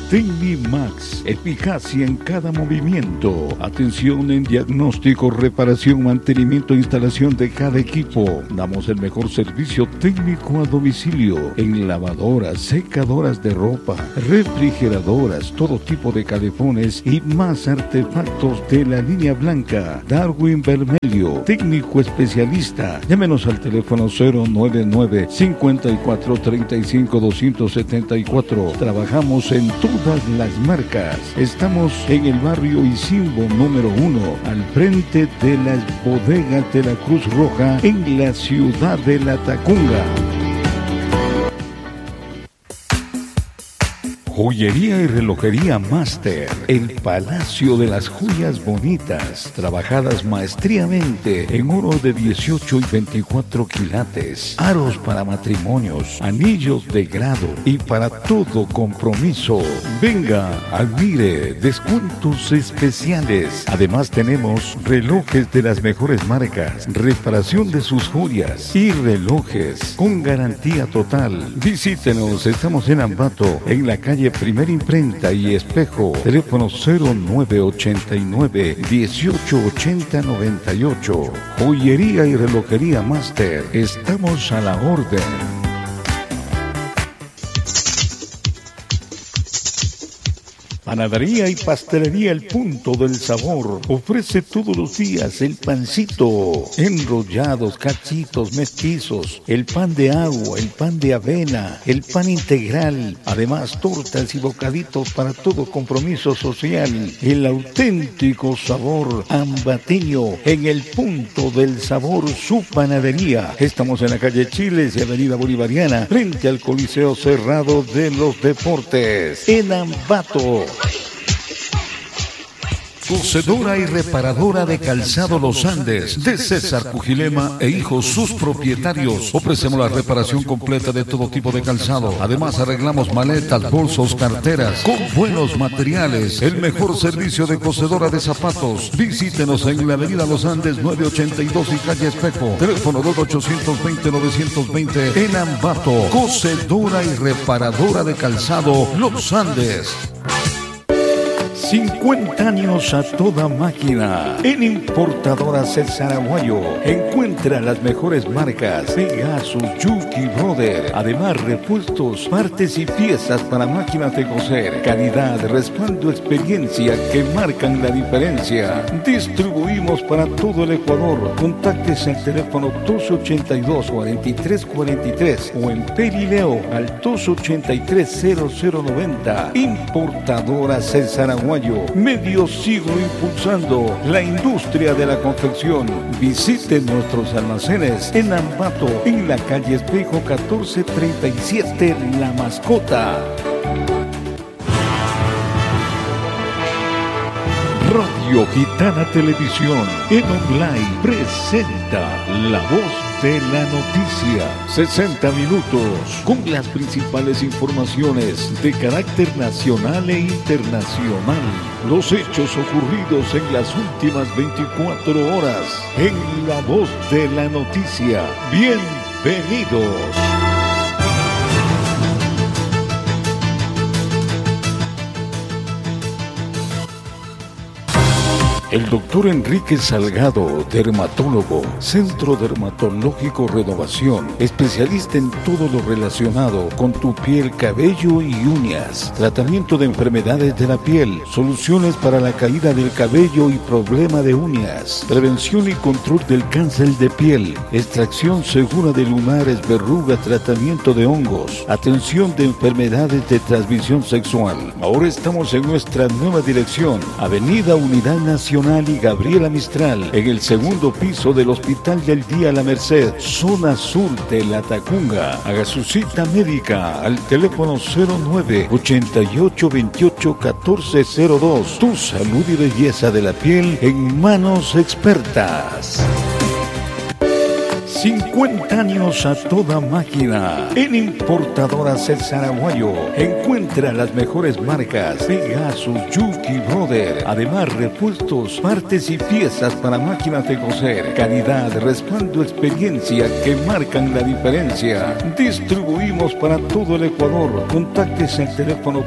Tecnimax, eficacia en cada movimiento. Atención en diagnóstico, reparación, mantenimiento e instalación de cada equipo. Damos el mejor servicio técnico a domicilio en lavadoras, secadoras de ropa, refrigeradoras, todo tipo de calefones y más artefactos de la línea blanca. Darwin Vermelho, técnico especialista. Llámenos al teléfono 099 54 35 274. Trabajamos en todas las marcas. Estamos en el barrio Isimbo número 1, al frente de las bodegas de la Cruz Roja en la ciudad de La Tacunga. Joyería y relojería Master, el Palacio de las Joyas Bonitas, trabajadas maestramente en oro de 18 y 24 quilates, aros para matrimonios, anillos de grado y para todo compromiso. Venga, admire, descuentos especiales. Además tenemos relojes de las mejores marcas, reparación de sus joyas y relojes con garantía total. Visítenos, estamos en Ambato, en la calle Primera Imprenta y Espejo. Teléfono 0989 1880 98. Joyería y relojería Master. Estamos a la orden. Panadería y pastelería El Punto del Sabor ofrece todos los días el pancito, enrollados, cachitos, mestizos, el pan de agua, el pan de avena, el pan integral, además tortas y bocaditos para todo compromiso social. El auténtico sabor ambateño en El Punto del Sabor, su panadería. Estamos en la calle Chiles y Avenida Bolivariana, frente al Coliseo Cerrado de los Deportes, en Ambato. Cosedora y reparadora de calzado Los Andes, de César Cujilema e hijos, sus propietarios. Ofrecemos la reparación completa de todo tipo de calzado. Además arreglamos maletas, bolsos, carteras, con buenos materiales. El mejor servicio de cosedora de zapatos. Visítenos en la avenida Los Andes 982 y calle Espejo. Teléfono 2820-920 en Ambato. Cosedora y reparadora de calzado Los Andes. 50 años a toda máquina. En Importadora César Aguayo encuentra las mejores marcas: Pegasus, Yuki Brother. Además, repuestos, partes y piezas para máquinas de coser. Calidad, respaldo, experiencia que marcan la diferencia. Distribuimos para todo el Ecuador. Contáctese al teléfono 282-4343 o en Perileo al 283-0090. Importadora César Aguayo. Medio siglo impulsando la industria de la confección. Visite nuestros almacenes en Ambato, en la calle Espejo 1437, La Mascota. Radio Gitana Televisión en online presenta La Voz de la Noticia. 60 minutos con las principales informaciones de carácter nacional e internacional. Los hechos ocurridos en las últimas 24 horas en La Voz de la Noticia. Bienvenidos. El doctor Enrique Salgado, dermatólogo, Centro Dermatológico Renovación, especialista en todo lo relacionado con tu piel, cabello y uñas, tratamiento de enfermedades de la piel, soluciones para la caída del cabello y problema de uñas, prevención y control del cáncer de piel, extracción segura de lunares, verrugas, tratamiento de hongos, atención de enfermedades de transmisión sexual. Ahora estamos en nuestra nueva dirección, Avenida Unidad Nacional y Gabriela Mistral, en el segundo piso del Hospital del Día La Merced, zona sur de La Tacunga. Haga su cita médica al teléfono 09-8828-1402. Tu salud y belleza de la piel en manos expertas. 50 años a toda máquina. En Importadoras El Zaraguayo encuentra las mejores marcas: Pegasus, Yuki Brother. Además, repuestos, partes y piezas para máquinas de coser. Calidad, respaldo, experiencia que marcan la diferencia. Distribuimos para todo el Ecuador. Contáctese al teléfono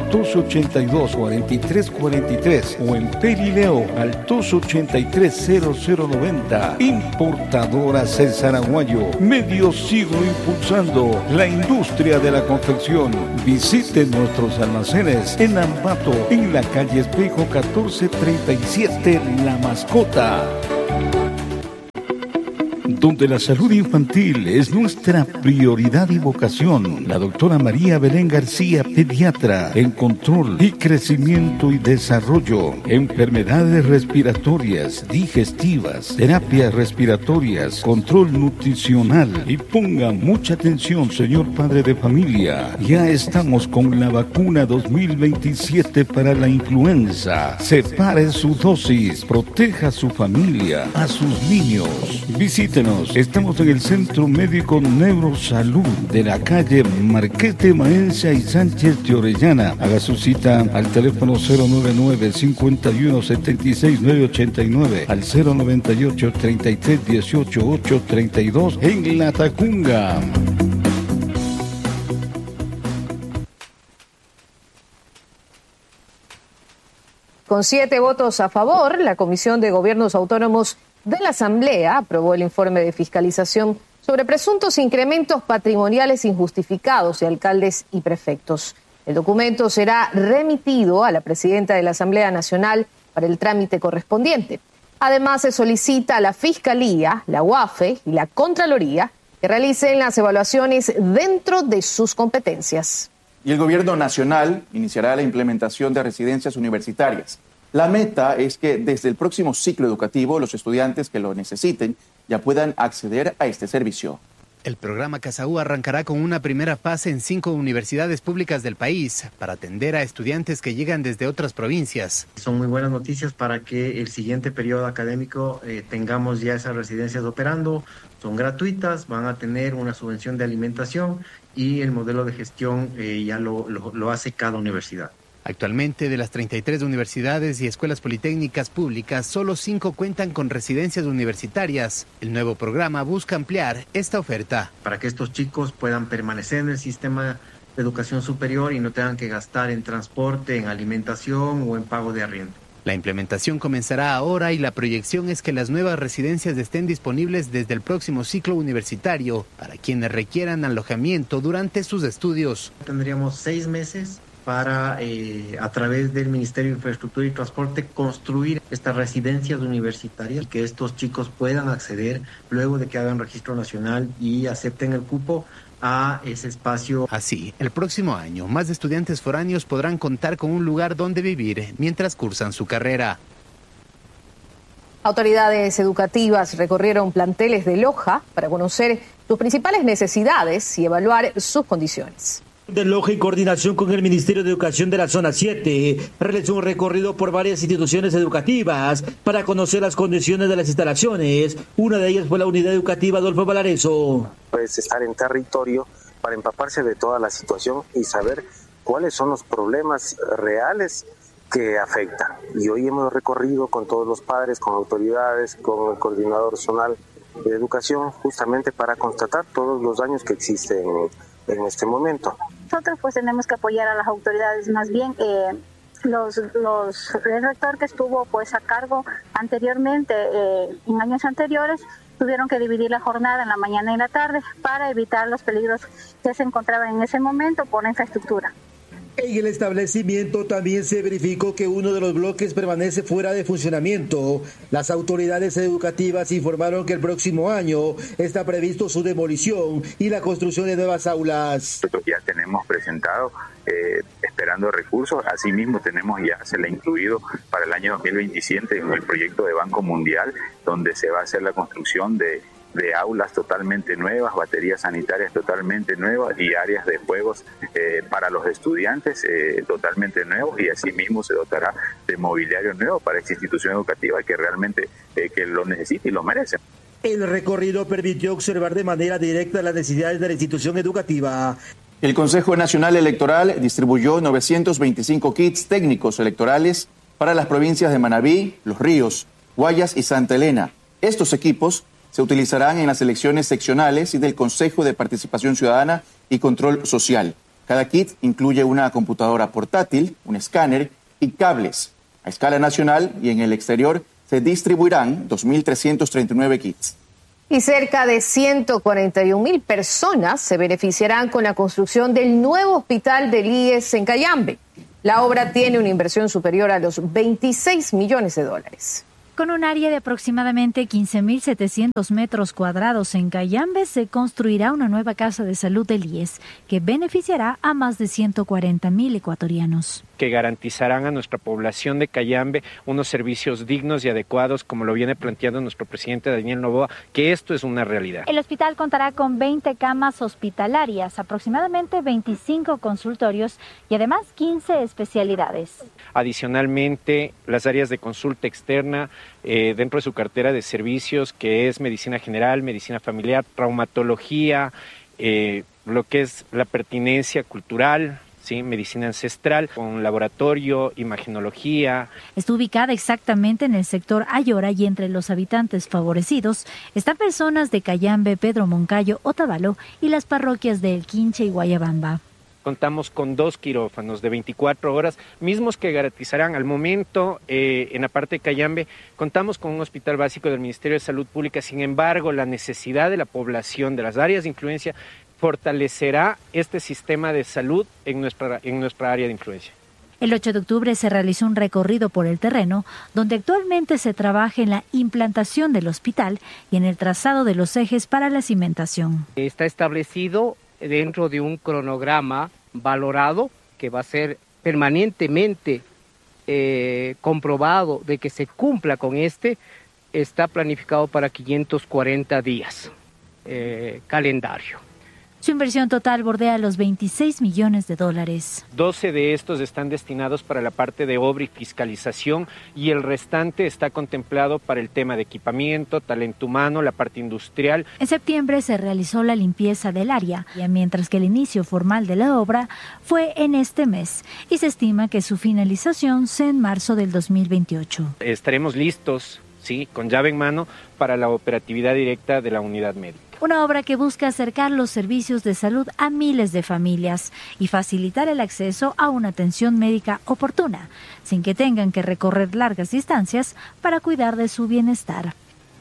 282-4343 o en Perileo al 283-0090. Importadoras El Zaraguayo, medio siglo impulsando la industria de la confección. Visite nuestros almacenes en Ambato, en la calle Espejo 1437, La Mascota, donde la salud infantil es nuestra prioridad y vocación. La doctora María Belén García, pediatra, en control y crecimiento y desarrollo, enfermedades respiratorias, digestivas, terapias respiratorias, control nutricional. Y ponga mucha atención, señor padre de familia, ya estamos con la vacuna 2027 para la influenza. Separe su dosis, proteja a su familia, a sus niños. Visítenos. Estamos en el Centro Médico Neurosalud de la calle Marquete Maencia y Sánchez de Orellana. Haga su cita al teléfono 099-5176-989, al 098-3318-832 en La Tacunga. Con 7 votos a favor, la Comisión de Gobiernos Autónomos de la Asamblea aprobó el informe de fiscalización sobre presuntos incrementos patrimoniales injustificados de alcaldes y prefectos. El documento será remitido a la presidenta de la Asamblea Nacional para el trámite correspondiente. Además, se solicita a la Fiscalía, la UAFE y la Contraloría que realicen las evaluaciones dentro de sus competencias. Y el Gobierno Nacional iniciará la implementación de residencias universitarias. La meta es que desde el próximo ciclo educativo los estudiantes que lo necesiten ya puedan acceder a este servicio. El programa CASAU arrancará con una primera fase en 5 universidades públicas del país para atender a estudiantes que llegan desde otras provincias. Son muy buenas noticias para que el siguiente periodo académico tengamos ya esas residencias operando. Son gratuitas, van a tener una subvención de alimentación y el modelo de gestión ya lo hace cada universidad. Actualmente, de las 33 universidades y escuelas politécnicas públicas, solo 5 cuentan con residencias universitarias. El nuevo programa busca ampliar esta oferta. Para que estos chicos puedan permanecer en el sistema de educación superior y no tengan que gastar en transporte, en alimentación o en pago de arriendo. La implementación comenzará ahora y la proyección es que las nuevas residencias estén disponibles desde el próximo ciclo universitario para quienes requieran alojamiento durante sus estudios. Tendríamos 6 meses para, a través del Ministerio de Infraestructura y Transporte, construir estas residencias universitarias y que estos chicos puedan acceder luego de que hagan registro nacional y acepten el cupo a ese espacio. Así, el próximo año, más estudiantes foráneos podrán contar con un lugar donde vivir mientras cursan su carrera. Autoridades educativas recorrieron planteles de Loja para conocer sus principales necesidades y evaluar sus condiciones. De Loja, en coordinación con el Ministerio de Educación de la Zona 7, realizó un recorrido por varias instituciones educativas para conocer las condiciones de las instalaciones. Una de ellas fue la unidad educativa Adolfo Valareso. Pues estar en territorio para empaparse de toda la situación y saber cuáles son los problemas reales que afectan. Y hoy hemos recorrido con todos los padres, con autoridades, con el coordinador zonal de educación, justamente para constatar todos los daños que existen en este momento. Nosotros pues tenemos que apoyar a las autoridades, más bien el rector que estuvo pues a cargo anteriormente, en años anteriores, tuvieron que dividir la jornada en la mañana y en la tarde para evitar los peligros que se encontraban en ese momento por la infraestructura. En el establecimiento también se verificó que uno de los bloques permanece fuera de funcionamiento. Las autoridades educativas informaron que el próximo año está previsto su demolición y la construcción de nuevas aulas. Nosotros ya tenemos presentado, esperando recursos, asimismo tenemos ya, se le ha incluido para el año 2027 en el proyecto de Banco Mundial, donde se va a hacer la construcción de aulas totalmente nuevas, baterías sanitarias totalmente nuevas y áreas de juegos para los estudiantes totalmente nuevos, y asimismo se dotará de mobiliario nuevo para esta institución educativa que realmente que lo necesita y lo merece. El recorrido permitió observar de manera directa las necesidades de la institución educativa. El Consejo Nacional Electoral distribuyó 925 kits técnicos electorales para las provincias de Manabí, Los Ríos, Guayas y Santa Elena. Estos equipos se utilizarán en las elecciones seccionales y del Consejo de Participación Ciudadana y Control Social. Cada kit incluye una computadora portátil, un escáner y cables. A escala nacional y en el exterior se distribuirán 2.339 kits. Y cerca de 141.000 personas se beneficiarán con la construcción del nuevo hospital del IES en Cayambe. La obra tiene una inversión superior a los 26 millones de dólares. Con un área de aproximadamente 15.700 metros cuadrados en Cayambe, se construirá una nueva casa de salud del IES que beneficiará a más de 140.000 ecuatorianos. Que garantizarán a nuestra población de Cayambe unos servicios dignos y adecuados, como lo viene planteando nuestro presidente Daniel Noboa, que esto es una realidad. El hospital contará con 20 camas hospitalarias, aproximadamente 25 consultorios y además 15 especialidades. Adicionalmente, las áreas de consulta externa dentro de su cartera de servicios, que es medicina general, medicina familiar, traumatología, lo que es la pertinencia cultural, ¿sí? Medicina ancestral, con laboratorio, imagenología. Está ubicada exactamente en el sector Ayora y entre los habitantes favorecidos están personas de Cayambe, Pedro Moncayo, Otavalo y las parroquias de El Quinche y Guayabamba. Contamos con 2 quirófanos de 24 horas, mismos que garantizarán al momento, en la parte de Cayambe, contamos con un hospital básico del Ministerio de Salud Pública. Sin embargo, la necesidad de la población de las áreas de influencia fortalecerá este sistema de salud en nuestra área de influencia. El 8 de octubre se realizó un recorrido por el terreno, donde actualmente se trabaja en la implantación del hospital y en el trazado de los ejes para la cimentación. Está establecido dentro de un cronograma valorado que va a ser permanentemente comprobado de que se cumpla con está planificado para 540 días calendario. Su inversión total bordea los 26 millones de dólares. 12 de estos están destinados para la parte de obra y fiscalización y el restante está contemplado para el tema de equipamiento, talento humano, la parte industrial. En septiembre se realizó la limpieza del área, mientras que el inicio formal de la obra fue en este mes y se estima que su finalización sea en marzo del 2028. Estaremos listos, sí, con llave en mano para la operatividad directa de la unidad médica. Una obra que busca acercar los servicios de salud a miles de familias y facilitar el acceso a una atención médica oportuna, sin que tengan que recorrer largas distancias para cuidar de su bienestar.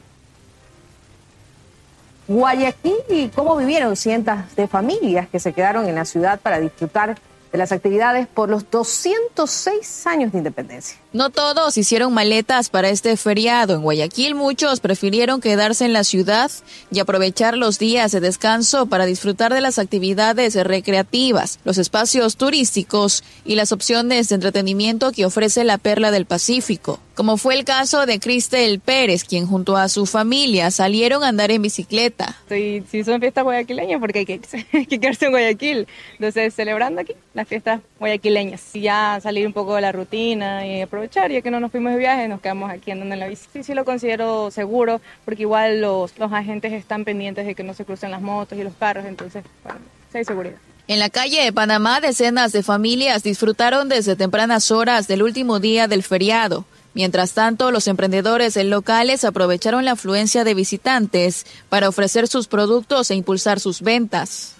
Guayaquil, ¿y cómo vivieron cientos de familias que se quedaron en la ciudad para disfrutar de las actividades por los 206 años de independencia? No todos hicieron maletas para este feriado. En Guayaquil muchos prefirieron quedarse en la ciudad y aprovechar los días de descanso para disfrutar de las actividades recreativas, los espacios turísticos y las opciones de entretenimiento que ofrece la Perla del Pacífico, como fue el caso de Cristel Pérez, quien junto a su familia salieron a andar en bicicleta. Si son fiestas guayaquileñas, porque hay que irse, hay que quedarse en Guayaquil. Entonces, celebrando aquí las fiestas guayaquileñas. Y ya salir un poco de la rutina y aprovechar, ya que no nos fuimos de viaje, nos quedamos aquí andando en la bici. Sí lo considero seguro, porque igual los agentes están pendientes de que no se crucen las motos y los carros, entonces, bueno, sí hay seguridad. En la calle de Panamá, decenas de familias disfrutaron desde tempranas horas del último día del feriado. Mientras tanto, los emprendedores locales aprovecharon la afluencia de visitantes para ofrecer sus productos e impulsar sus ventas.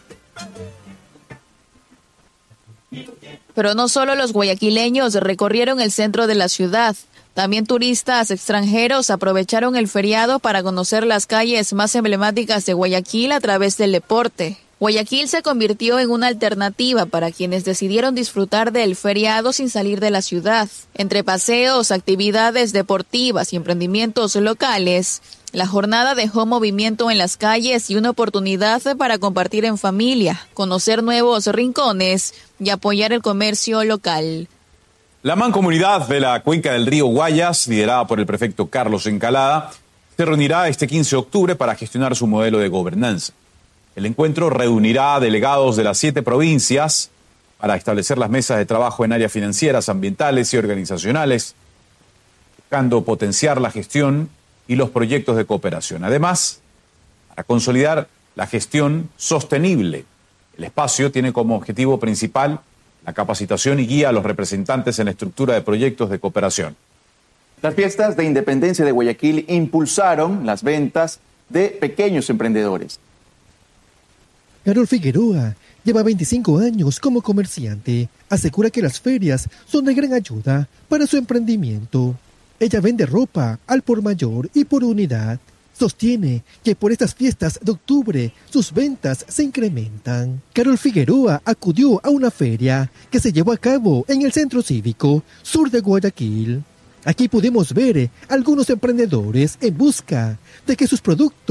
Pero no solo los guayaquileños recorrieron el centro de la ciudad. También turistas extranjeros aprovecharon el feriado para conocer las calles más emblemáticas de Guayaquil a través del deporte. Guayaquil se convirtió en una alternativa para quienes decidieron disfrutar del feriado sin salir de la ciudad. Entre paseos, actividades deportivas y emprendimientos locales, la jornada dejó movimiento en las calles y una oportunidad para compartir en familia, conocer nuevos rincones y apoyar el comercio local. La mancomunidad de la cuenca del río Guayas, liderada por el prefecto Carlos Encalada, se reunirá este 15 de octubre para gestionar su modelo de gobernanza. El encuentro reunirá a delegados de las 7 provincias para establecer las mesas de trabajo en áreas financieras, ambientales y organizacionales, buscando potenciar la gestión y los proyectos de cooperación. Además, para consolidar la gestión sostenible, el espacio tiene como objetivo principal la capacitación y guía a los representantes en la estructura de proyectos de cooperación. Las fiestas de independencia de Guayaquil impulsaron las ventas de pequeños emprendedores. Carol Figueroa lleva 25 años como comerciante. Asegura que las ferias son de gran ayuda para su emprendimiento. Ella vende ropa al por mayor y por unidad. Sostiene que por estas fiestas de octubre sus ventas se incrementan. Carol Figueroa acudió a una feria que se llevó a cabo en el Centro Cívico Sur de Guayaquil. Aquí pudimos ver algunos emprendedores en busca de que sus productos